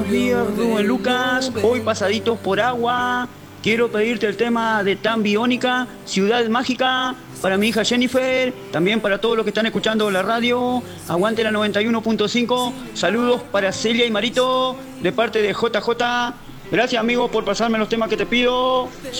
días, Rubén Lucas. Hoy pasaditos por agua. Quiero pedirte el tema de Tan Biónica, Ciudad Mágica, para mi hija Jennifer, también para todos los que están escuchando la radio. Aguante la 91.5. Saludos para Celia y Marito, de parte de JJ. Gracias, amigo, por pasarme los temas que te pido.